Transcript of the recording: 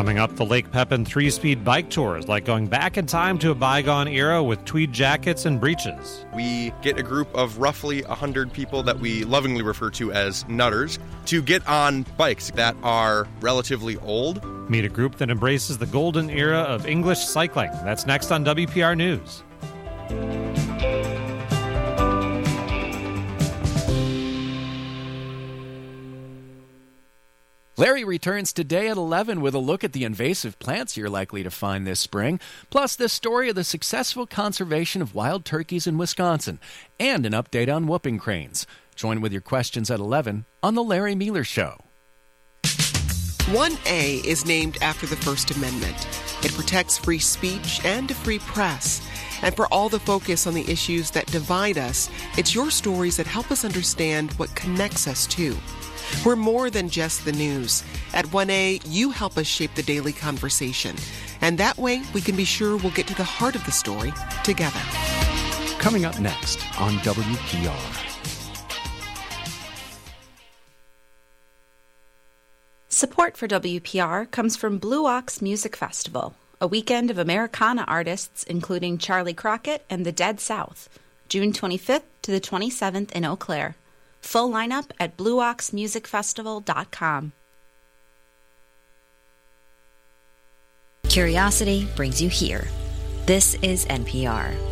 Coming up, the Lake Pepin 3-speed bike tour is like going back in time to a bygone era with tweed jackets and breeches. We get a group of roughly 100 people that we lovingly refer to as nutters to get on bikes that are relatively old. Meet a group that embraces the golden era of English cycling. That's next on WPR News. Larry returns today at 11 with a look at the invasive plants you're likely to find this spring, plus the story of the successful conservation of wild turkeys in Wisconsin, and an update on whooping cranes. Join with your questions at 11 on The Larry Mealer Show. 1A is named after the First Amendment. It protects free speech and a free press. And for all the focus on the issues that divide us, it's your stories that help us understand what connects us too. We're more than just the news. At 1A, you help us shape the daily conversation. And that way, we can be sure we'll get to the heart of the story together. Coming up next on WPR. Support for WPR comes from Blue Ox Music Festival, a weekend of Americana artists including Charlie Crockett and the Dead South, June 25th to the 27th in Eau Claire. Full lineup at blueoxmusicfestival.com. Curiosity brings you here. This is NPR.